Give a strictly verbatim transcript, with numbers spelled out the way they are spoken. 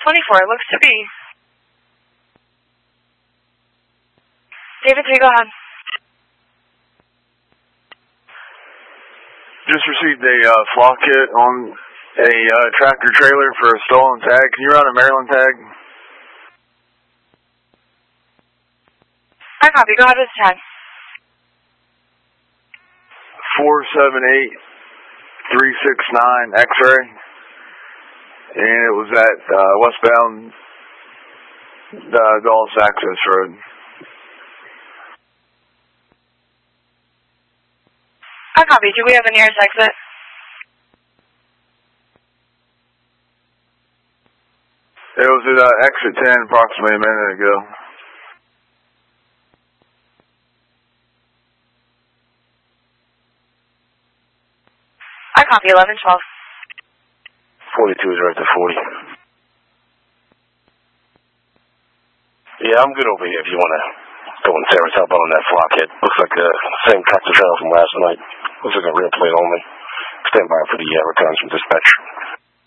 twenty-four, it looks to be. David three, go ahead. Just received a uh, flock kit on a uh, tractor trailer for a stolen tag. Can you run a Maryland tag? I copy. Go ahead with the tag. four seven eight three six nine X-ray. And it was at uh, westbound uh, Dulles Access Road. I copy. Do we have the nearest exit? It was at uh, exit ten approximately a minute ago. I copy. eleven twelve. forty-two is right to forty. Yeah, I'm good over here if you want to go and tear us up on that flock hit. Looks like the same tractor trailer from last night. Looks like a real plate only. Stand by for the uh, returns from dispatch.